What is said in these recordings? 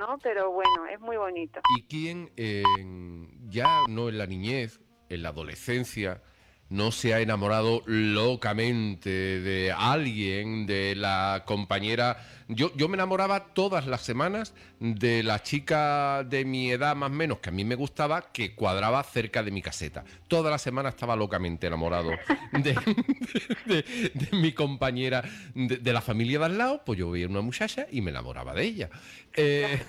¿no? Pero bueno, es muy bonito. ¿Y quién, ya no en la niñez, en la adolescencia, no se ha enamorado locamente de alguien, de la compañera? Yo me enamoraba todas las semanas de la chica de mi edad más o menos, que a mí me gustaba, que cuadraba cerca de mi caseta. Toda la semana estaba locamente enamorado de, de mi compañera de la familia de al lado. Pues yo veía una muchacha y me enamoraba de ella. Eh,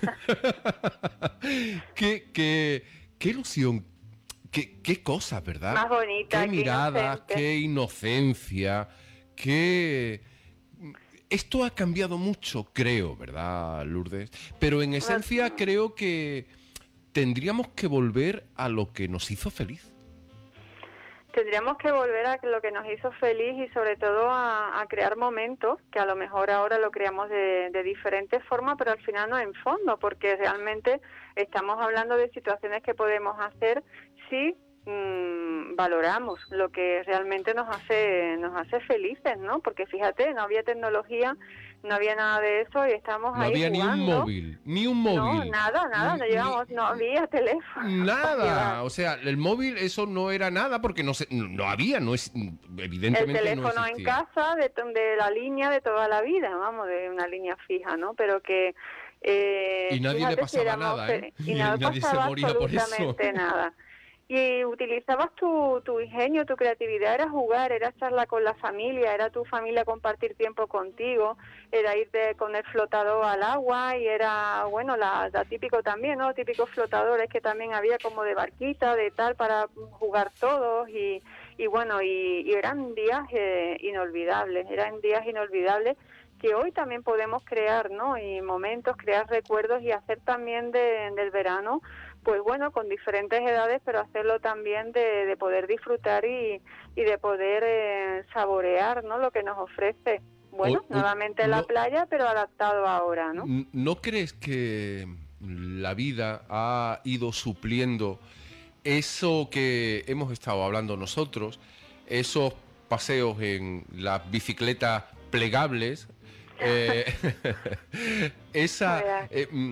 qué ilusión, qué cosas, ¿verdad? Más Qué bonita, que miradas, inocente. qué inocencia, qué... Esto ha cambiado mucho, creo, ¿verdad, Lourdes? Pero en esencia creo que tendríamos que volver a lo que nos hizo feliz. Tendríamos que volver a lo que nos hizo feliz y sobre todo a crear momentos, que a lo mejor ahora lo creamos de diferentes formas, pero al final no en fondo, porque realmente estamos hablando de situaciones que podemos hacer si valoramos lo que realmente nos hace felices, ¿no? Porque fíjate, no había tecnología, no había nada de eso y estamos No ahí había ni un jugando. móvil, ni un No, móvil, nada, nada, no ni, llevamos, no había teléfono para llevar. nada. O sea, el móvil eso no era nada porque no había, no es, El evidentemente no teléfono en existía. casa de la línea de toda la vida, vamos, de una línea fija, ¿no? Pero que, Y nadie le fíjate si pasaba éramos, nada, ¿eh? y Y no nadie se pasaba moría por eso. absolutamente nada. Y utilizabas tu ingenio, tu creatividad, era jugar, era charlar con la familia, era tu familia compartir tiempo contigo, era irte con el flotador al agua y era, bueno, la típico también, ¿no? Típicos flotadores que también había como de barquita, de tal, para jugar todos y bueno, y eran días inolvidables que hoy también podemos crear, ¿no? Y momentos, crear recuerdos y hacer también del verano, pues bueno, con diferentes edades, pero hacerlo también de poder disfrutar y de poder saborear, ¿no? Lo que nos ofrece. Bueno, nuevamente la No, playa, pero adaptado ahora, ¿no? ¿no crees que la vida ha ido supliendo eso que hemos estado hablando nosotros, esos paseos en las bicicletas plegables, eh, esa Pues,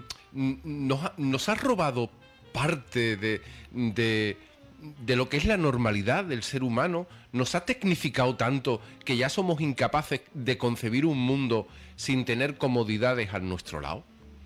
nos ha robado parte de lo que es la normalidad del ser humano, nos ha tecnificado tanto que ya somos incapaces de concebir un mundo sin tener comodidades a nuestro lado?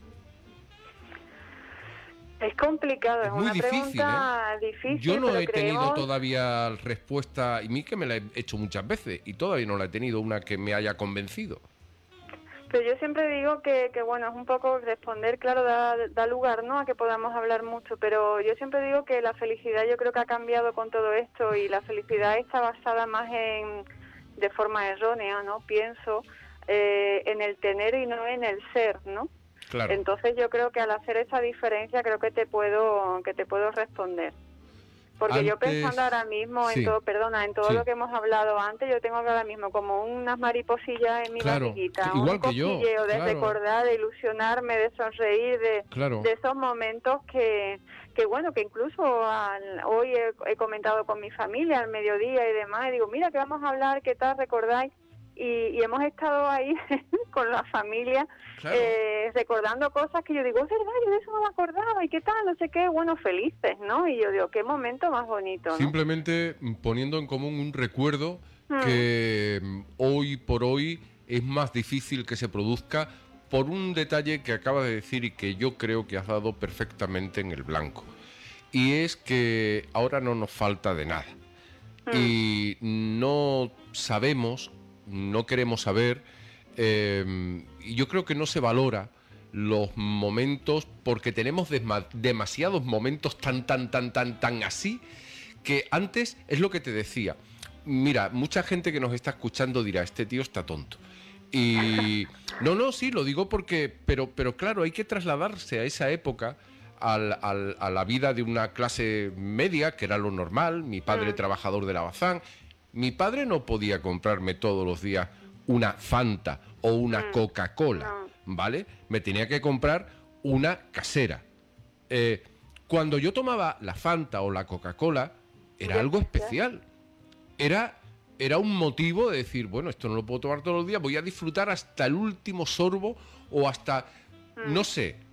es complicado, es Es muy una difícil, ¿eh? pregunta Yo difícil, no pero he tenido creemos. todavía respuesta, y mí que me la he hecho muchas veces, y todavía no la he tenido una que me haya convencido. Pero yo siempre digo que bueno, es un poco responder, claro, da lugar, ¿no?, a que podamos hablar mucho, pero yo siempre digo que la felicidad yo creo que ha cambiado con todo esto y la felicidad está basada más de forma errónea, ¿no?, pienso, en el tener y no en el ser, ¿no? Claro. Entonces yo creo que al hacer esa diferencia creo que te puedo responder. Porque yo Antes, pensando ahora mismo en sí, todo, perdona, en todo sí, lo que hemos hablado antes, yo tengo ahora mismo como unas mariposillas en mi claro, barriguita, un igual que yo, cosquilleo de claro, recordar, de ilusionarme, de sonreír, claro. de esos momentos que bueno, que incluso hoy he comentado con mi familia al mediodía y demás, y digo, mira, que vamos a hablar, ¿qué tal? ¿Recordáis? Y hemos estado ahí con la familia Claro. recordando cosas que yo digo, es verdad, yo de eso no me acordaba, y qué tal, no sé qué, bueno, felices, ¿no? Y yo digo, qué momento más bonito, ¿no? Simplemente poniendo en común un recuerdo Mm, que hoy por hoy es más difícil que se produzca por un detalle que acabas de decir y que yo creo que has dado perfectamente en el blanco. Y es que ahora no nos falta de nada. mm. Y no sabemos, no queremos saber, y yo creo que no se valora los momentos porque tenemos demasiados momentos tan así que antes es lo que te decía. Mira, mucha gente que nos está escuchando dirá, este tío está tonto. Y no, sí, lo digo porque, pero claro, hay que trasladarse a esa época, a la vida de una clase media, que era lo normal. Mi padre trabajador de la Bazán. Mi padre no podía comprarme todos los días una Fanta o una Coca-Cola, No, ¿vale? Me tenía que comprar una casera. Cuando yo tomaba la Fanta o la Coca-Cola, era ya algo especial. especial. Era un motivo de decir, bueno, esto no lo puedo tomar todos los días, voy a disfrutar hasta el último sorbo o hasta, no sé,